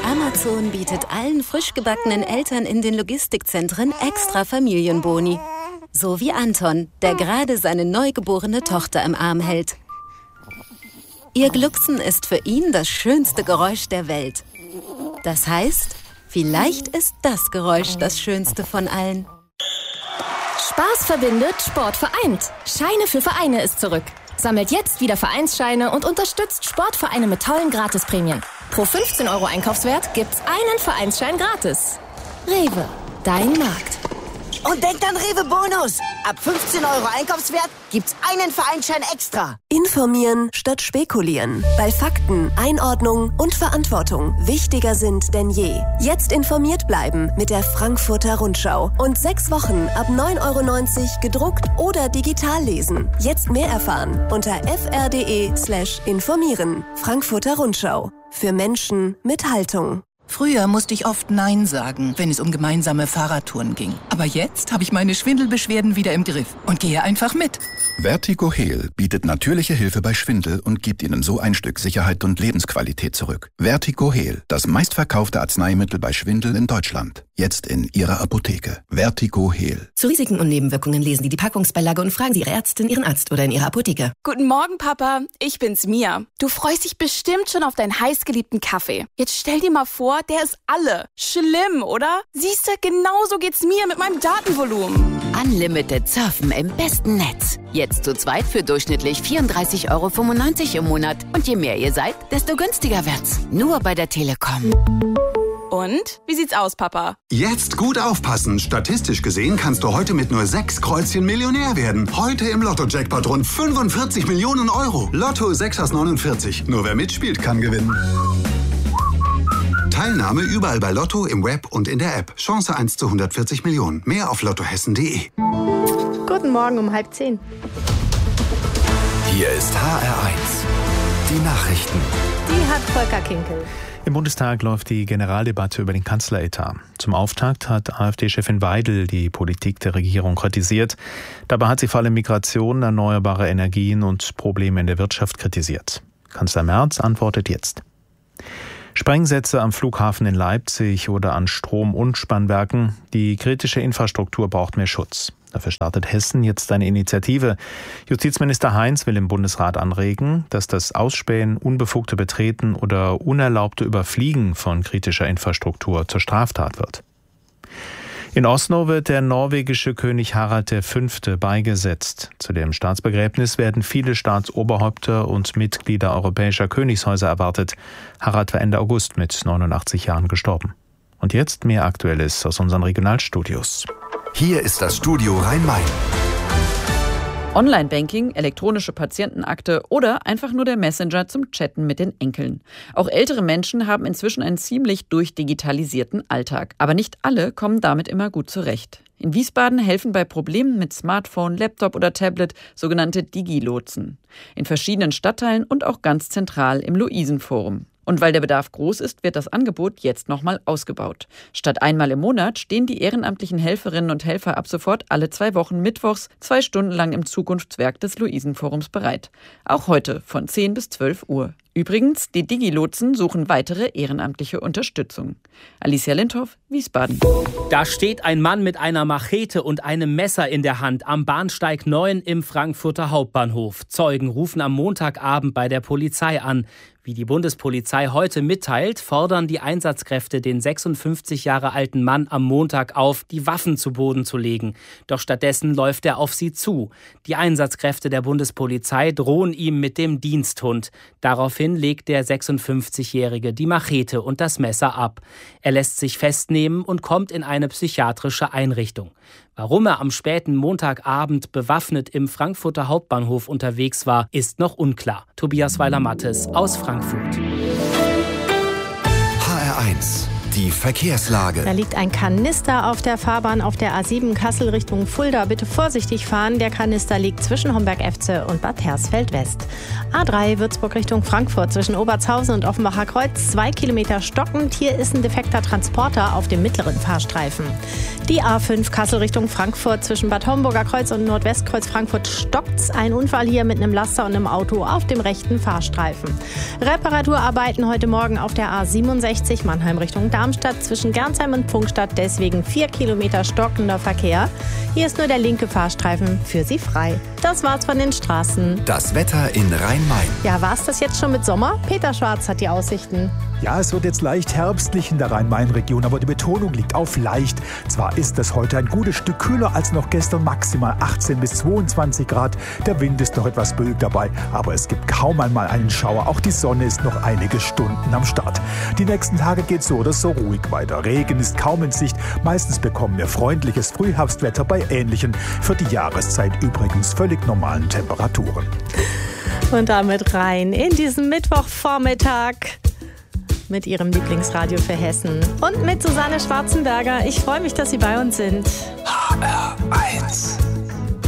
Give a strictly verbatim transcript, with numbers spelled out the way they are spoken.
Amazon bietet allen frisch gebackenen Eltern in den Logistikzentren extra Familienboni. So wie Anton, der gerade seine neugeborene Tochter im Arm hält. Ihr Glucksen ist für ihn das schönste Geräusch der Welt. Das heißt, vielleicht ist das Geräusch das schönste von allen. Spaß verbindet, Sport vereint. Scheine für Vereine ist zurück. Sammelt jetzt wieder Vereinsscheine und unterstützt Sportvereine mit tollen Gratisprämien. Pro fünfzehn Euro Einkaufswert gibt's einen Vereinsschein gratis. Rewe, dein Markt. Und denkt an Rewe Bonus. Ab fünfzehn Euro Einkaufswert gibt's einen Vereinsschein extra. Informieren statt spekulieren. Weil Fakten, Einordnung und Verantwortung wichtiger sind denn je. Jetzt informiert bleiben mit der Frankfurter Rundschau. Und sechs Wochen ab neun Euro neunzig gedruckt oder digital lesen. Jetzt mehr erfahren unter fr.de slash informieren. Frankfurter Rundschau. Für Menschen mit Haltung. Früher musste ich oft Nein sagen, wenn es um gemeinsame Fahrradtouren ging. Aber jetzt habe ich meine Schwindelbeschwerden wieder im Griff und gehe einfach mit. Vertigo Heal bietet natürliche Hilfe bei Schwindel und gibt Ihnen so ein Stück Sicherheit und Lebensqualität zurück. Vertigo Heal, das meistverkaufte Arzneimittel bei Schwindel in Deutschland. Jetzt in Ihrer Apotheke. Vertigo Heal. Zu Risiken und Nebenwirkungen lesen Sie die Packungsbeilage und fragen Sie Ihre Ärztin, Ihren Arzt oder in Ihrer Apotheke. Guten Morgen, Papa. Ich bin's, Mia. Du freust dich bestimmt schon auf deinen heißgeliebten Kaffee. Jetzt stell dir mal vor, der ist alle. Schlimm, oder? Siehst du, genauso geht's mir mit meinem Datenvolumen. Unlimited Surfen im besten Netz. Jetzt zu zweit für durchschnittlich vierunddreißig Euro fünfundneunzig im Monat. Und je mehr ihr seid, desto günstiger wird's. Nur bei der Telekom. Und? Wie sieht's aus, Papa? Jetzt gut aufpassen. Statistisch gesehen kannst du heute mit nur sechs Kreuzchen Millionär werden. Heute im Lotto-Jackpot rund fünfundvierzig Millionen Euro. Lotto sechs aus neunundvierzig. Nur wer mitspielt, kann gewinnen. Teilnahme überall bei Lotto, im Web und in der App. Chance eins zu hundertvierzig Millionen. Mehr auf lottohessen punkt de. Guten Morgen um halb zehn. Hier ist H R eins. Die Nachrichten. Die hat Volker Kinkel. Im Bundestag läuft die Generaldebatte über den Kanzleretat. Zum Auftakt hat AfD-Chefin Weidel die Politik der Regierung kritisiert. Dabei hat sie vor allem Migration, erneuerbare Energien und Probleme in der Wirtschaft kritisiert. Kanzler Merz antwortet jetzt. Sprengsätze am Flughafen in Leipzig oder an Strom- und Spannwerken. Die kritische Infrastruktur braucht mehr Schutz. Dafür startet Hessen jetzt eine Initiative. Justizminister Heinz will im Bundesrat anregen, dass das Ausspähen, unbefugte Betreten oder unerlaubte Überfliegen von kritischer Infrastruktur zur Straftat wird. In Oslo wird der norwegische König Harald der Fünfte beigesetzt. Zu dem Staatsbegräbnis werden viele Staatsoberhäupter und Mitglieder europäischer Königshäuser erwartet. Harald war Ende August mit neunundachtzig Jahren gestorben. Und jetzt mehr Aktuelles aus unseren Regionalstudios. Hier ist das Studio Rhein-Main. Online-Banking, elektronische Patientenakte oder einfach nur der Messenger zum Chatten mit den Enkeln. Auch ältere Menschen haben inzwischen einen ziemlich durchdigitalisierten Alltag. Aber nicht alle kommen damit immer gut zurecht. In Wiesbaden helfen bei Problemen mit Smartphone, Laptop oder Tablet sogenannte Digi-Lotsen. In verschiedenen Stadtteilen und auch ganz zentral im Luisenforum. Und weil der Bedarf groß ist, wird das Angebot jetzt nochmal ausgebaut. Statt einmal im Monat stehen die ehrenamtlichen Helferinnen und Helfer ab sofort alle zwei Wochen mittwochs zwei Stunden lang im Zukunftswerk des Luisenforums bereit. Auch heute von zehn bis zwölf Uhr. Übrigens, die Digi-Lotsen suchen weitere ehrenamtliche Unterstützung. Alicia Lindhoff, Wiesbaden. Da steht ein Mann mit einer Machete und einem Messer in der Hand am Bahnsteig neun im Frankfurter Hauptbahnhof. Zeugen rufen am Montagabend bei der Polizei an. Wie die Bundespolizei heute mitteilt, fordern die Einsatzkräfte den sechsundfünfzig Jahre alten Mann am Montag auf, die Waffen zu Boden zu legen. Doch stattdessen läuft er auf sie zu. Die Einsatzkräfte der Bundespolizei drohen ihm mit dem Diensthund. Daraufhin legt der sechsundfünfzigjährige die Machete und das Messer ab. Er lässt sich festnehmen und kommt in eine psychiatrische Einrichtung. Warum er am späten Montagabend bewaffnet im Frankfurter Hauptbahnhof unterwegs war, ist noch unklar. Tobias Weiler-Mattes aus Frankfurt. H R eins. Die Verkehrslage. Da liegt ein Kanister auf der Fahrbahn auf der A sieben Kassel Richtung Fulda. Bitte vorsichtig fahren. Der Kanister liegt zwischen Homberg-Efze und Bad Hersfeld-West. A drei Würzburg Richtung Frankfurt zwischen Obertshausen und Offenbacher Kreuz. Zwei Kilometer stockend. Hier ist ein defekter Transporter auf dem mittleren Fahrstreifen. Die A fünf Kassel Richtung Frankfurt zwischen Bad Homburger Kreuz und Nordwestkreuz Frankfurt stockt's. Ein Unfall hier mit einem Laster und einem Auto auf dem rechten Fahrstreifen. Reparaturarbeiten heute Morgen auf der A siebenundsechzig Mannheim Richtung Darmstadt zwischen Gernsheim und Pfungstadt. Deswegen vier Kilometer stockender Verkehr. Hier ist nur der linke Fahrstreifen für Sie frei. Das war's von den Straßen. Das Wetter in Rhein-Main. Ja, war's das jetzt schon mit Sommer? Peter Schwarz hat die Aussichten. Ja, es wird jetzt leicht herbstlich in der Rhein-Main-Region, aber die Betonung liegt auf leicht. Zwar ist es heute ein gutes Stück kühler als noch gestern, maximal achtzehn bis zweiundzwanzig Grad. Der Wind ist noch etwas böig dabei, aber es gibt kaum einmal einen Schauer. Auch die Sonne ist noch einige Stunden am Start. Die nächsten Tage geht so oder so ruhig weiter. Regen ist kaum in Sicht. Meistens bekommen wir freundliches Frühherbstwetter bei ähnlichen, für die Jahreszeit übrigens völlig normalen Temperaturen. Und damit rein in diesen Mittwochvormittag mit Ihrem Lieblingsradio für Hessen und mit Susanne Schwarzenberger. Ich freue mich, dass Sie bei uns sind. H R eins